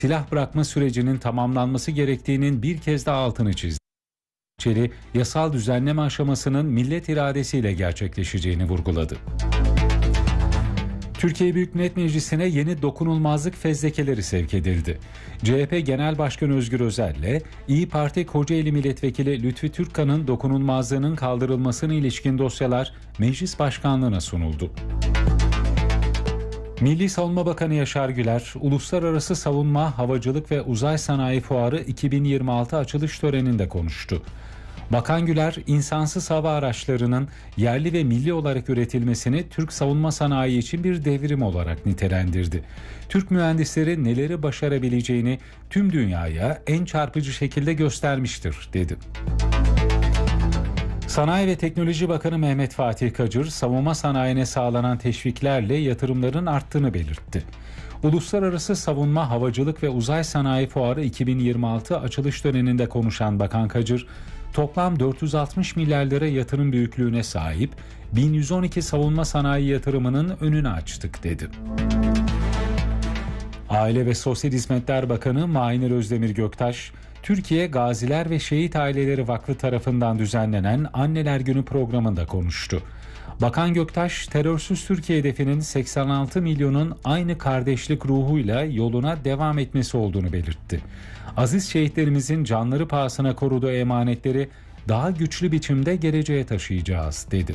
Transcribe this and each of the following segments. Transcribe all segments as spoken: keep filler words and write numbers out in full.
silah bırakma sürecinin tamamlanması gerektiğinin bir kez daha altını çizdi. Bahçeli, yasal düzenleme aşamasının millet iradesiyle gerçekleşeceğini vurguladı. Türkiye Büyük Millet Meclisi'ne yeni dokunulmazlık fezlekeleri sevk edildi. C H P Genel Başkanı Özgür Özel'le İYİ Parti Kocaeli Milletvekili Lütfi Türkkan'ın dokunulmazlığının kaldırılmasına ilişkin dosyalar Meclis Başkanlığı'na sunuldu. Milli Savunma Bakanı Yaşar Güler, Uluslararası Savunma, Havacılık ve Uzay Sanayi Fuarı iki bin yirmi altı açılış töreninde konuştu. Bakan Güler, insansız hava araçlarının yerli ve milli olarak üretilmesini Türk savunma sanayi için bir devrim olarak nitelendirdi. Türk mühendisleri neleri başarabileceğini tüm dünyaya en çarpıcı şekilde göstermiştir, dedi. Sanayi ve Teknoloji Bakanı Mehmet Fatih Kacır, savunma sanayine sağlanan teşviklerle yatırımların arttığını belirtti. Uluslararası Savunma, Havacılık ve Uzay Sanayi Fuarı iki bin yirmi altı açılış töreninde konuşan Bakan Kacır, toplam dört yüz altmış milyar lira yatırım büyüklüğüne sahip bin yüz on iki savunma sanayi yatırımının önünü açtık, dedi. Aile ve Sosyal Hizmetler Bakanı Mahinur Özdemir Göktaş, Türkiye Gaziler ve Şehit Aileleri Vakfı tarafından düzenlenen Anneler Günü programında konuştu. Bakan Göktaş, terörsüz Türkiye hedefinin seksen altı milyonun aynı kardeşlik ruhuyla yoluna devam etmesi olduğunu belirtti. Aziz şehitlerimizin canları pahasına koruduğu emanetleri daha güçlü biçimde geleceğe taşıyacağız, dedi.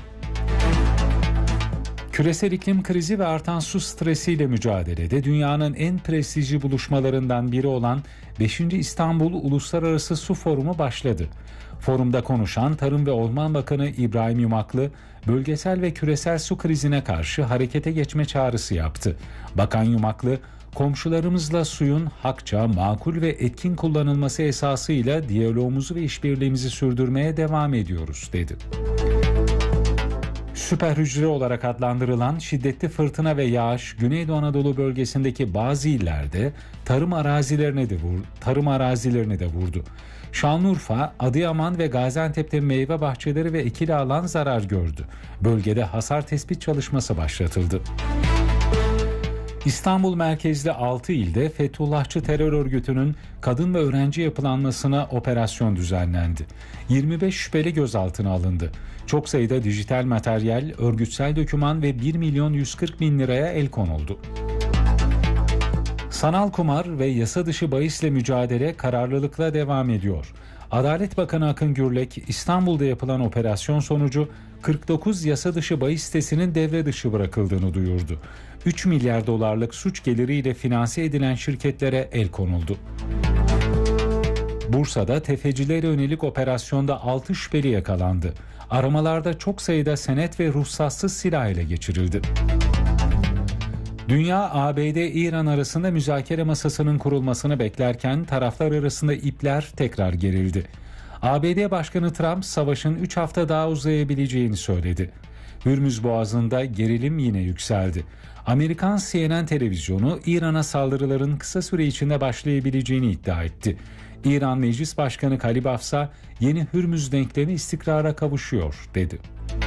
Küresel iklim krizi ve artan su stresiyle mücadelede dünyanın en prestijli buluşmalarından biri olan beşinci İstanbul Uluslararası Su Forumu başladı. Forumda konuşan Tarım ve Orman Bakanı İbrahim Yumaklı, bölgesel ve küresel su krizine karşı harekete geçme çağrısı yaptı. Bakan Yumaklı, komşularımızla suyun hakça, makul ve etkin kullanılması esasıyla diyalogumuzu ve işbirliğimizi sürdürmeye devam ediyoruz, dedi. Süper hücre olarak adlandırılan şiddetli fırtına ve yağış Güneydoğu Anadolu bölgesindeki bazı illerde tarım arazilerine de vurdu. Tarım arazilerine de vurdu. Şanlıurfa, Adıyaman ve Gaziantep'te meyve bahçeleri ve ekili alan zarar gördü. Bölgede hasar tespit çalışması başlatıldı. İstanbul merkezli altı ilde Fethullahçı terör örgütünün kadın ve öğrenci yapılanmasına operasyon düzenlendi. yirmi beş şüpheli gözaltına alındı. Çok sayıda dijital materyal, örgütsel doküman ve bir milyon yüz kırk bin liraya el konuldu. Sanal kumar ve yasa dışı bahisle mücadele kararlılıkla devam ediyor. Adalet Bakanı Akın Gürlek, İstanbul'da yapılan operasyon sonucu kırk dokuz yasa dışı bahis sitesinin devre dışı bırakıldığını duyurdu. üç milyar dolarlık suç geliriyle finanse edilen şirketlere el konuldu. Bursa'da tefecilere yönelik operasyonda altı şüpheli yakalandı. Aramalarda çok sayıda senet ve ruhsatsız silah ele geçirildi. Dünya, A B D-İran arasında müzakere masasının kurulmasını beklerken taraflar arasında ipler tekrar gerildi. A B D Başkanı Trump, savaşın üç hafta daha uzayabileceğini söyledi. Hürmüz Boğazı'nda gerilim yine yükseldi. Amerikan C N N televizyonu İran'a saldırıların kısa süre içinde başlayabileceğini iddia etti. İran Meclis Başkanı Kalibafsa, yeni Hürmüz denklemi istikrara kavuşuyor, dedi.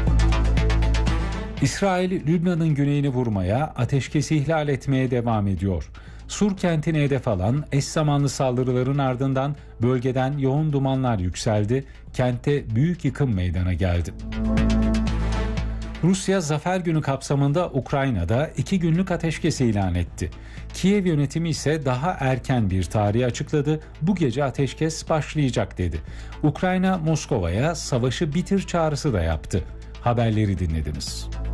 İsrail, Lübnan'ın güneyini vurmaya, ateşkesi ihlal etmeye devam ediyor. Sur kentine hedef alan eş zamanlı saldırıların ardından bölgeden yoğun dumanlar yükseldi, kentte büyük yıkım meydana geldi. Rusya, Zafer Günü kapsamında Ukrayna'da iki günlük ateşkes ilan etti. Kiev yönetimi ise daha erken bir tarihi açıkladı, bu gece ateşkes başlayacak dedi. Ukrayna, Moskova'ya savaşı bitir çağrısı da yaptı. Haberleri dinlediniz.